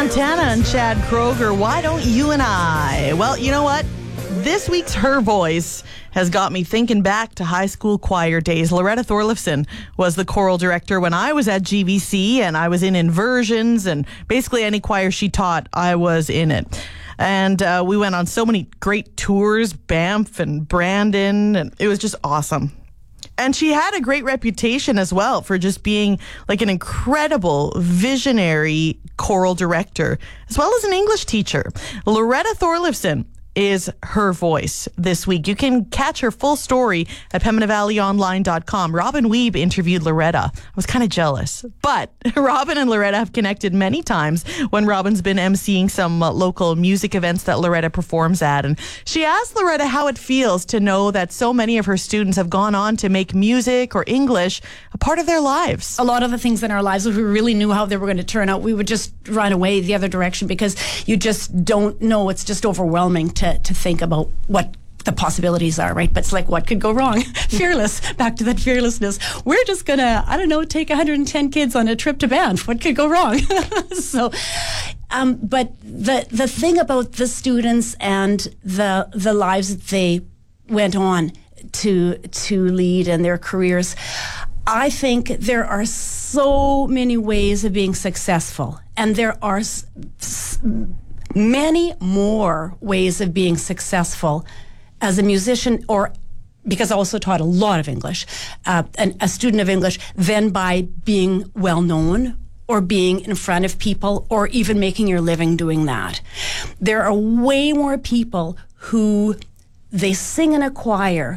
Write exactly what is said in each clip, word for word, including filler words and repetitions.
Santana and Chad Kroger, Why Don't You and I? Well, you know what? This week's Her Voice has got me thinking back to high school choir days. Loretta Thorlifson was the choral director when I was at G V C, and I was in inversions, and basically any choir she taught, I was in it. And uh, we went on so many great tours, Banff and Brandon, and it was just awesome. And she had a great reputation as well for just being like an incredible visionary choral director, as well as an English teacher. Loretta Thorlifson is Her Voice this week. You can catch her full story at Pembina Valley Online dot com. Robin Weeb interviewed Loretta. I was kind of jealous, but Robin and Loretta have connected many times when Robin's been emceeing some uh, local music events that Loretta performs at. And she asked Loretta how it feels to know that so many of her students have gone on to make music or English a part of their lives. A lot of the things in our lives, if we really knew how they were going to turn out, we would just run away the other direction because you just don't know. It's just overwhelming to To, to think about what the possibilities are, right? But it's like, what could go wrong? Fearless, back to that fearlessness. We're just gonna, I don't know, take one hundred ten kids on a trip to Banff. What could go wrong? so, um, but the the thing about the students and the the lives that they went on to to lead in their careers, I think there are so many ways of being successful, and there are s- s- many more ways of being successful as a musician, or because I also taught a lot of English, uh, and a student of English, than by being well known or being in front of people or even making your living doing that. There are way more people who they sing in a choir,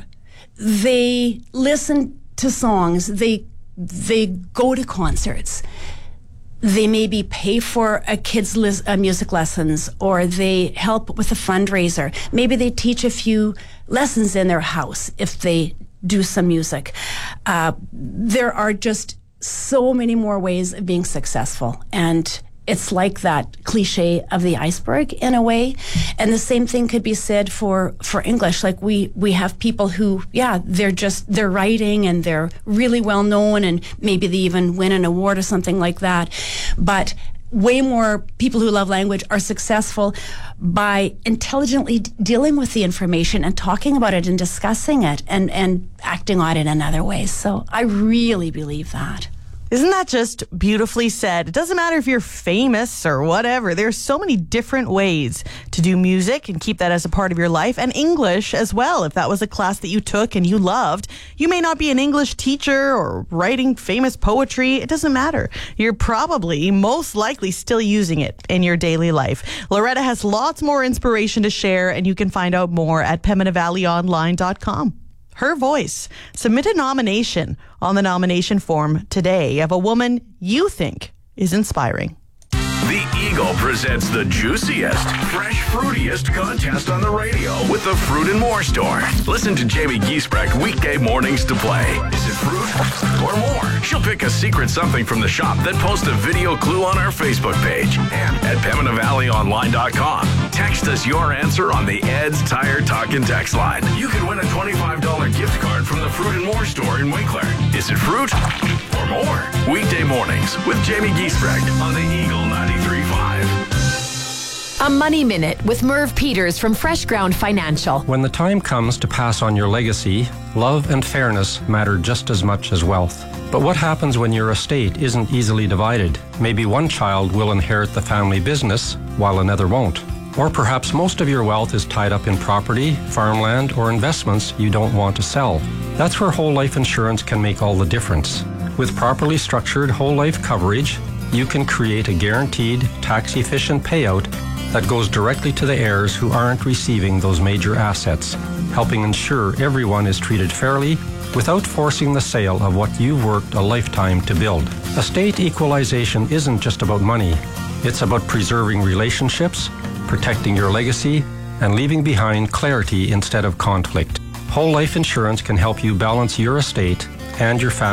they listen to songs, they they go to concerts. They maybe pay for a kid's lis- uh, music lessons, or they help with a fundraiser. Maybe they teach a few lessons in their house if they do some music. Uh, there are just so many more ways of being successful. And it's like that cliche of the iceberg in a way. And the same thing could be said for, for English. Like we, we have people who, yeah, they're just, they're writing and they're really well known, and maybe they even win an award or something like that. But way more people who love language are successful by intelligently d- dealing with the information and talking about it and discussing it and, and acting on it in other ways. So I really believe that. Isn't that just beautifully said? It doesn't matter if you're famous or whatever. There's so many different ways to do music and keep that as a part of your life, and English as well. If that was a class that you took and you loved, you may not be an English teacher or writing famous poetry. It doesn't matter. You're probably most likely still using it in your daily life. Loretta has lots more inspiration to share, and you can find out more at Pembina Valley Online dot com. Her Voice. Submit a nomination on the nomination form today of a woman you think is inspiring. The Eagle presents the juiciest, fresh, fruitiest contest on the radio with the Fruit and More Store. Listen to Jamie Giesbrecht weekday mornings to play. Is it fruit or more? She'll pick a secret something from the shop, then post a video clue on our Facebook page and at Pembina Valley Online dot com. Text us your answer on the Ed's Tire Talkin' text line. You could win a twenty-five dollars gift card from the Fruit and More Store in Winkler. Is it fruit or more? Weekday mornings with Jamie Giesbrecht on the Eagle ninety-three point five. A Money Minute with Merv Peters from Fresh Ground Financial. When the time comes to pass on your legacy, love and fairness matter just as much as wealth. But what happens when your estate isn't easily divided? Maybe one child will inherit the family business while another won't. Or perhaps most of your wealth is tied up in property, farmland, or investments you don't want to sell. That's where whole life insurance can make all the difference. With properly structured whole life coverage, you can create a guaranteed, tax-efficient payout that goes directly to the heirs who aren't receiving those major assets, helping ensure everyone is treated fairly without forcing the sale of what you've worked a lifetime to build. Estate equalization isn't just about money. It's about preserving relationships, protecting your legacy, and leaving behind clarity instead of conflict. Whole life insurance can help you balance your estate and your family